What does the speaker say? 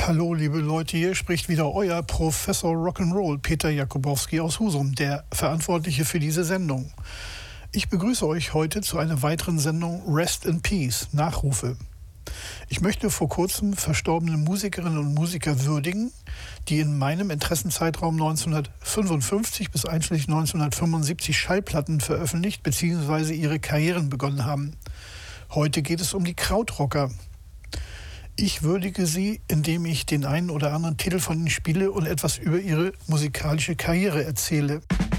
Hallo liebe Leute, hier spricht wieder euer Professor Rock'n'Roll Peter Jakubowski aus Husum, der Verantwortliche für diese Sendung. Ich begrüße euch heute zu einer weiteren Sendung Rest in Peace, Nachrufe. Ich möchte vor kurzem verstorbene Musikerinnen und Musiker würdigen, die in meinem Interessenzeitraum 1955 bis einschließlich 1975 Schallplatten veröffentlicht bzw. ihre Karrieren begonnen haben. Heute geht es um die Krautrocker. Ich würdige sie, indem ich den einen oder anderen Titel von ihnen spiele und etwas über ihre musikalische Karriere erzähle.